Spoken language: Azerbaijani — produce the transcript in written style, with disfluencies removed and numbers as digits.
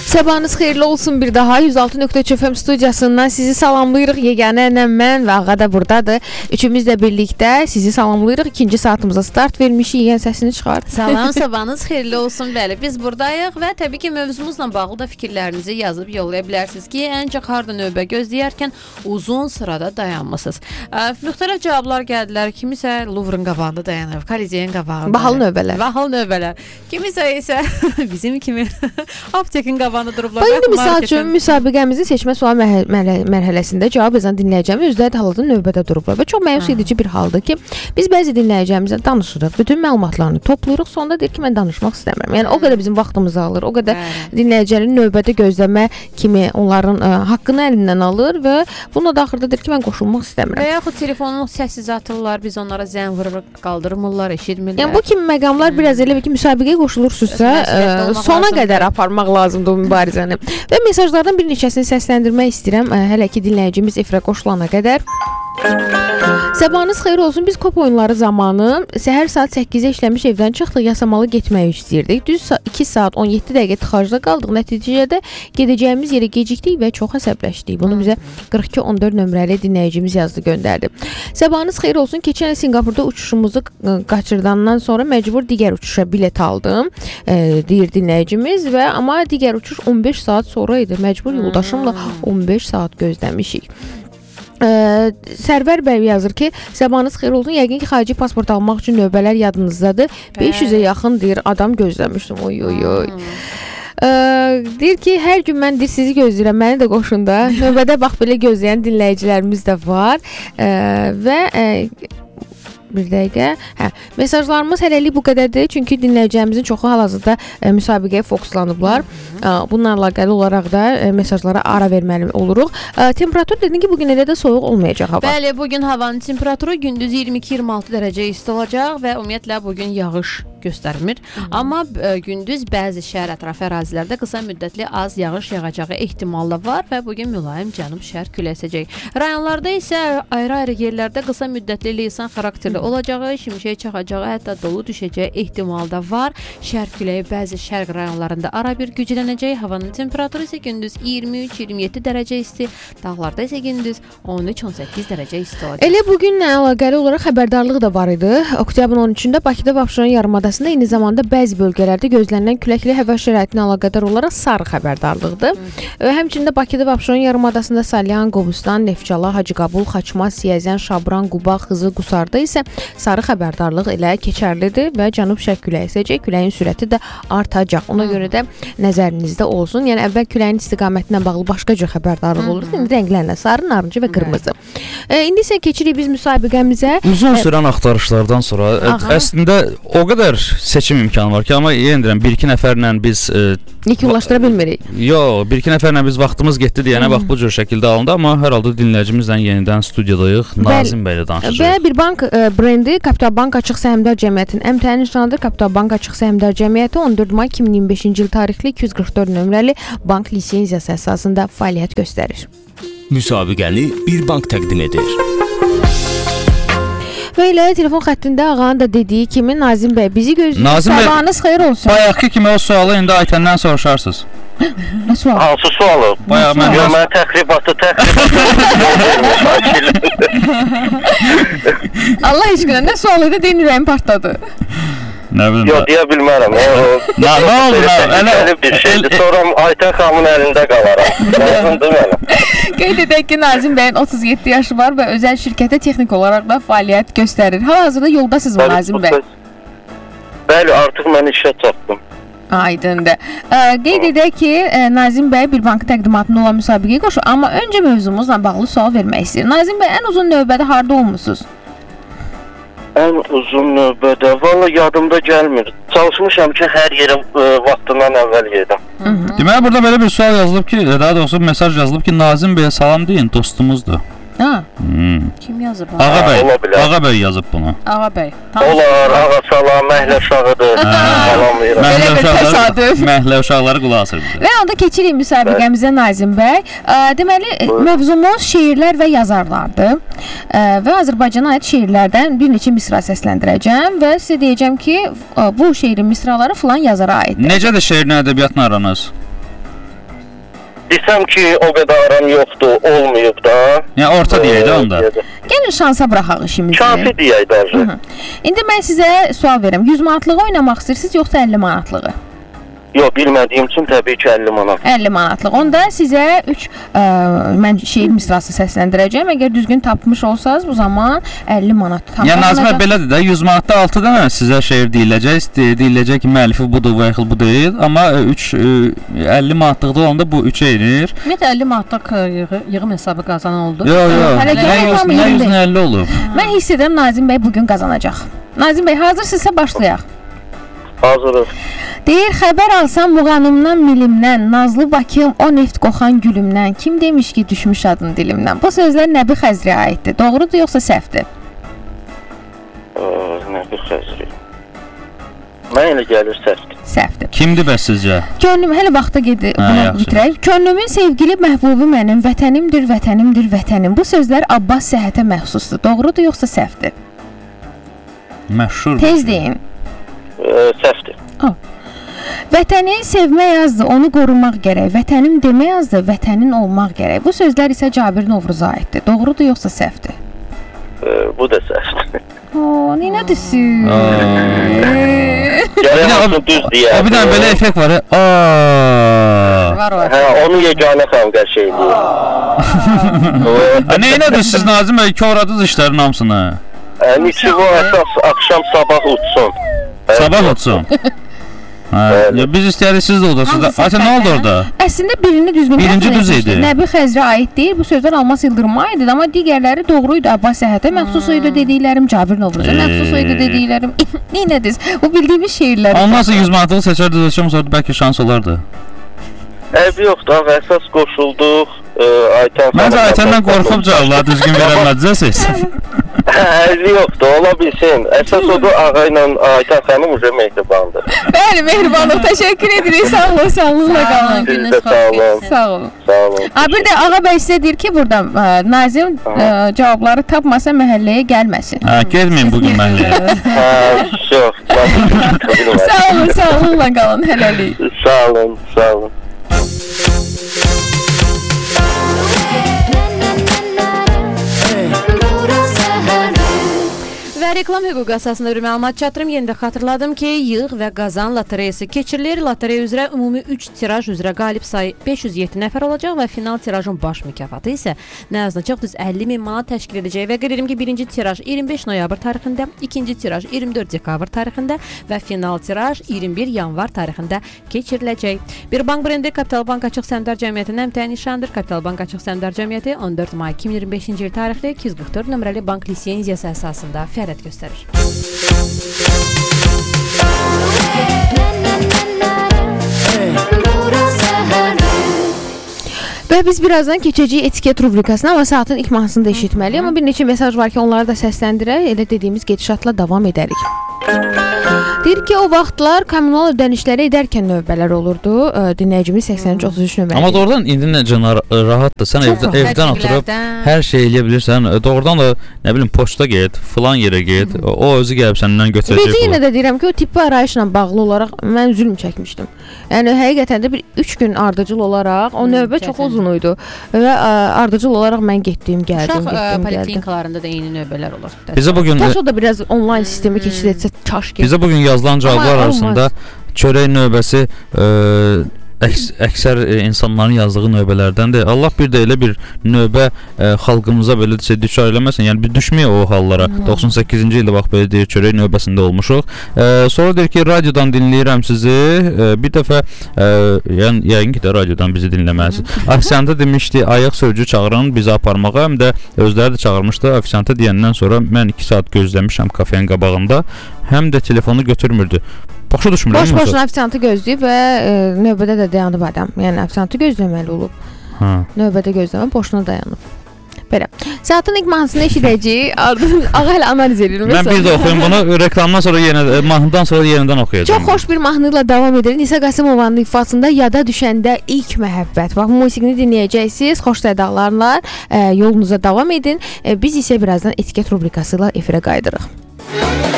Sabahınız xeyirli olsun bir daha. 106.3 FM studiyasından sizi salamlayırıq. Yeganə nəm mən və Ağa da buradadır. Üçümüz də birlikdə sizi salamlayırıq. İkinci saatımıza start vermişik. Yegan səsini çıxar. Salam, sabahınız xeyirli olsun. Bəli, biz buradayıq və təbii ki, mövzumuzla bağlı da fikirlərinizi yazıb yollaya bilərsiniz ki, ancaq harda növbə gözləyərkən uzun sırada dayanmısınız. Müxtəlif cavablar gəldilər. Kimisə Louvre-un qabağında dayanıb, Koliseyin qabağında. Bahalı növbələr. Bahalı növbələr. Kimisə isə bizim kimi aptekin qabağında durublar. İndi misal üçün müsabiqəmizin seçmə sual mərhələsində cavab yazan dinləyəcəyimiz özləri də halda növbədə durublar və çox məyus edici bir haldır ki, biz bəzi dinləyəcəyimizlə danışırıq, bütün məlumatlarını toplayırıq, sonunda deyir ki, mən danışmaq istəmirəm. Yəni o qədər bizim vaxtımızı alır, o qədər dinləyicilərin növbədə gözləmə kimi onların haqqını əlindən alır və buna da axırda deyir ki, mən qoşulmaq istəmirəm. Və yaxud telefonun səssiz atırlar, biz onlara zəng vururuq, qaldırmırlar, eşitmirlər. Yəni bu kimi məqamlar biraz elə ki, müsabiqəyə qoşulursunuzsa, sona qədər aparmaq lazımdır o mübarizəni. Və mesajlardan bir neçəsini səsləndirmək istəyirəm, hələ ki dinləyicimiz efirə qoşulana qədər. Sabahınız xeyir olsun. Biz kop oyunları zamanı səhər saat 8-ə işləmiş evdən çıxdıq, yasamalı getmək istəyirdik. Düz 2 saat 17 dəqiqə tıxacda qaldıq. Nəticədə gedəcəyimiz yerə gecikdik və çox əsəbləşdik. Bunu bizə 4214 nömrəli dinləyicimiz yazdı, göndərdi. Sabahınız xeyir olsun. Keçən il Sinqapurda uçuşumuzu qaçırdandan sonra məcbur digər uçuşa bilet aldım, deyir dinləyicimiz və amma digər uçuş 15 saat sonra idi. Məcbur yoldaşımla 15 saat gözləmişik. Sərvər bəy yazır ki, sabahınız xeyir olsun. Yəqin ki, xarici pasport almaq üçün növbələr yadınızdadır. 500-ə yaxın deyir adam gözləmişdim. Deyir ki, hər gün mən deyir sizi gözləyirəm, məni də qoşunda. Növbədə bax belə gözləyən dinləyicilərimiz də var və bir dəqiqə. Mesajlarımız hələlik bu qədərdir. Çünki dinləyicilərimizin çoxu hal-hazırda müsabiqəyə fokuslanıblar. Bununla əlaqəli olaraq da mesajlara ara verməli oluruq. Temperatur dedin ki, bugün elə də soyuq olmayacaq hava. Bəli, bugün havanın temperaturu gündüz 22-26 dərəcə isti olacaq və ümumiyyətlə bugün yağış göstərmir. Amma gündüz bəzi şəhər ətrafı ərazilərdə qısa müddətli az yağış yağacağı ehtimalı var və bugün mülayim cənub-şərq küləyi əsəcək. Rayonlarda isə ayrı-ayrı yerlərdə qısa müddətli leysan xarakterli olacağı, şimşək çaxacağı, hətta dolu düşəcəyi ehtimalı da var. Şərq küləyi bəzi şərq rayonlarında ara bir güclənəcək. Havanın temperaturu isə gündüz 23-27 dərəcə isti, dağlarda isə gündüz 13-18 dərəcə isti olacaq. Elə bugünlə əlaqəli olaraq xəbərdarlıq da var idi. Oktyabrın 13-də Bakıda və Abşeron yarımadasında eyni zamanda bəzi bölgələrdə gözlənilən küləkli hava şəraitinə əlaqədar olaraq sarı xəbərdarlıqdır. Həmçinin də Bakıda və Abşeron yarımadasında Salyan, Qobustan, Neftçala, Hacıqabul, Xaçmaz, Siyəzən, Şabran, Quba, Xızı, Qusarda isə sarı xəbərdarlıq ilə keçərlidir və cənub-şərq küləyi əsəcək. Küləyin sürəti də artacaq. Ona görə də nəzərinizdə olsun. Yəni əvvəl küləyin istiqamətinə bağlı başqa cür xəbərdarlıq olur. İndi rənglərlə sarı, narıncı və qırmızı. İndi isə keçirik biz müsabiqəmizə. Uzun sürən axtarışlardan sonra əslində o qədər seçim imkanı var ki, amma yenə deyirəm, bir-iki nəfərlə biz yekunlaşdıra bilmirik. Yox, bir-iki nəfərlə biz vaxtımız getdi deyənə bax bu cür şəkildə alındı, amma hər halda dinləyicimizlə yenidən studiyadayıq. Nazim bəylə danışacağıq. Və bir bank brendi Kapital Bank Açıq Səhmdar Cəmiyyətinin əmtəyin nişanıdır. Kapital Bank Açıq Səhmdar Cəmiyyəti 14 may 2025-ci il tarixli 244 nömrəli bank lisenziyası əsasında fəaliyyət göstərir. Müsabiqəni bir bank təqdim edir. Və elə telefon xəttində Ağanın da dediyi kimi Nazim bəy bizi gözləyir. Sabahınız xeyir olsun. Bayaqki kimi o sualı indi Aytəndən soruşarsınız. Nə sual? Hansı sualı? Mən təxribatı Allah eşqinə, nə sual idi? Deyin, ürəyim partladı. Nə bilim. Yox, deyə bilmərəm. Nə oldu? Bir şeydir, sonra Aytən xanımın əlində qalaram. Lazımdır mənə. Qeyd edək ki, Nazim bəyin 37 yaşı var və özəl şirkətdə texnik olaraq da fəaliyyət göstərir. Hal-hazırda yoldasınız mı Nazim bəy? Bəli, artıq mən işə çatdım. Aydındır. Qeyd edək ki, Nazim bəy bir bank təqdimatında olan müsabiqəyə qoşur, amma öncə mövzumuzla bağlı sual vermək istəyir. Nazim bəy, ən uzun növbədə harda olmusunuz? Ən uzun növbədə, valla yadımda gəlmir. Çalışmışam ki, hər yerə vaxtından əvvəl yedim. Deməli, burada belə bir sual yazılıb ki, daha doğrusu mesaj yazılıb ki, Nazim bəyə salam deyin, dostumuzdur. Kim yazıb? Ağa bəy yazıb bunu. Ağa bəy. Olar, ağa salam, məhlə uşağıdır. Salamlayıram. Belə bir təsadüf. Məhlə uşaqları qulaq asır bizə. Və onda keçirik müsabiqəmizə Nazim bəy. Deməli, mövzumuz şeirlər və yazarlardır. Və Azərbaycana aid şeirlərdən bir neçə misra səsləndirəcəm və sizə deyəcəm ki, bu şeirin misraları filan yazara aiddir. Necədir şeirin ədəbiyyatla aranız? desəm ki, o qədər aram yoxdur, olmayıb da. Yəni orta deyək də onda. Gəlin şansa buraxaq işimizi. Kafi deyək bəzi. İndi mən sizə sual verirəm. 100 manatlığı oynamaq istəyirsiniz yoxsa 50 manatlığı? Yox, bilmədiyim üçün təbii ki 50 manat. 50 manatlıq. Onda sizə 3 mən şeir misrası səsləndirəcəm. Əgər düzgün tapmış olsanız bu zaman 50 manat. Yəni Nazimə belədir də 100 manatda 6 dənə sizə şeir deyiləcək. Deyiləcək ki, müəllifi budur və yaxud bu deyil. Amma 50 manatlıqda olanda bu 3-ə enir. Ümumiyyətlə 50 manatlıq yığım hesabı qazanan oldu. Yox. Nə 150 olub? Mən hiss edirəm Nazim bəy bugün qazanacaq. Nazim bəy hazırsınızsa başlayaq. Hazırıq. Deyir, xəbər alsam muğanımdan, milimdən, nazlı Bakım, o neft qoxan gülümdən, kim demiş ki, düşmüş adın dilimdən. Bu sözlər Nəbi Xəzriyə aiddir. Doğrudur yoxsa səhvdir? Nəbi Xəzri. Mən elə gəlir səhvdir. Səhvdir. Kimdir bəs sizcə? Könlüm, hələ vaxta bunu bitirək. Könlümün sevgili məhbubu mənim, vətənimdir, vətənimdir, vətənim. Bu sözlər Abbas Səhətə məxsusdur. Doğrudur yoxsa səhvdir? Məşhur. Tez deyin. Səhvdir. Vətəni sevmə yazdı, onu qorumaq gərək. Vətənim demə yazdı, vətənin olmaq gərək. Bu sözlər isə Cabir Novruza aiddir. Doğrudur yoxsa səhvdir? Bu da səhvdir. Nə desin? Bir dənə belə effekt var. Onu yeganə xalqa şey deyil. Nə edirsiniz siz Nazim bəy? Koradınız işlərin hamısını. Niçin o əsas axşam sabah uçsun. Sabah uçsun. Biz istəyirik siz də udasınız. Ayşə nə oldu orada? Əslində birini düzgün birinci düz idi. Nəbi Xəzrə aid deyil. Bu sözlər Almas Yıldırıma aid idi, amma digərləri doğru idi. Abbas Səhətə məxsus idi dediklərim, Cabir Novruza məxsus idi dediklərim. Neynədiz? Bu bildiyimiz şeirlər. Ondan sonra 100 manatlıq seçərdiniz, sonra bəlkə şans olardı. Yoxdur, əsas qoşulduq. Məncə Aytəndən qorxub cavablar düzgün verəmədiniz. Yoxdur, ola bilsin. Əsas odur, ağa ilə Aytən xanım uca mehribandır. Bəli, mehribanlıq. Təşəkkür edirik. Sağ olun, sağlıqla qalın. Siz də sağ olun. Sağ olun. Sağ olun. Bir də ağa bəy sizə deyir ki, burada Nazim cavabları tapmasa məhəlləyə gəlməsin. Gəlməyin bugün məhəlləyə. Yox. Sağ olun, sağlıqla qalın. Hələlik. Sağ olun, sağ olun. Və reklam hüququ əsasında bir məlumat çatdırım. Yenə də xatırladım ki, yığ və qazan lotereyası keçirilir. Lotereya üzrə ümumi 3 tiraj üzrə qalib sayı 507 nəfər olacaq və final tirajın baş mükafatı isə nə yazılacaq? Düz 50.000 manat təşkil edəcək. Və qeyd edim ki, birinci tiraj 25 noyabr tarixində, ikinci tiraj 24 dekabr tarixində və final tiraj 21 yanvar tarixində keçiriləcək. Bir bank brendi Kapital Bank Açıq Səhmdar Cəmiyyətinin əmtəyi nişanıdır. Kapital Bank Açıq Səhmdar Cəmiyyəti 14 may 2025-ci il tarixli 244 nömrəli bank lisenziyası əsasında fəaliyyət göstərir. Və biz birazdan keçəcəyik etiket rubrikasına, amma saatın ilk mahnısını da eşitməliyik. Amma bir neçə mesaj var ki, onları da səsləndirək, elə dediyimiz gedişatla davam edərik. Deyir ki, o vaxtlar kommunal ödənişləri edərkən növbələr olurdu. Dinləyicimiz 83-33 nömrəli. Amma doğrudan indi necə rahatdır. Sən evdən oturub hər şey eləyə bilirsən. Doğrudan da nə bilim poçta get, filan yerə get. O özü gəlib səndən götürəcək. Bir yenə də deyirəm ki, o tipli arayışla bağlı olaraq mən zülm çəkmişdim. Yəni həqiqətən də bir 3 gün ardıcıl olaraq o növbə çox uzun idi və ardıcıl olaraq mən getdim, gəldim. Uşaq poliklinikalarında da eyni növbələr olur. Bizə bu gün da biraz onlayn sistemi keçid etsə kaş ki. Bizə bu gün yazılan cavablar arasında çörək növbəsi əksər insanların yazdığı növbələrdəndir. Allah bir də elə bir növbə xalqımıza belə düşər eləməsin. Yəni biz düşməyək o hallara. 98-ci ildə bax belə deyir, çörək növbəsində olmuşuq. Sonra deyir ki, radiodan dinləyirəm sizi. Bir dəfə yəni yəqin ki də radiodan bizi dinləməlisiniz. Ofisiantə demişdi, ayıq sürücü çağıran bizi aparmağa, həm də özləri də çağırmışdı. Ofisiantə deyəndən sonra mən 2 saat gözləmişəm kafenin qabağında. Həm də telefonu götürmürdü. Başa düşmürəm. Boş-boşuna ofisiantı gözləyib və növbədə də dayanıb adam. Yəni ofisiantı gözləməli olub. Növbədə gözləmə, boşuna dayanıb. Belə. Saatın ilk mahnısını eşidəcəyik. Ardından ağa hələ analiz edir. Mən bir də oxuyum bunu. Reklamdan sonra mahnıdan sonra yenidən oxuyacağam. Çox xoş bir mahnı ilə davam edirik. Nisa Qasımovanın ifasında Yada düşəndə ilk məhəbbət. Bax, musiqini dinləyəcəksiniz. Xoş sədalarla yolunuza davam edin. Biz isə birazdan etiket rubrikası ilə efirə qayıdırıq.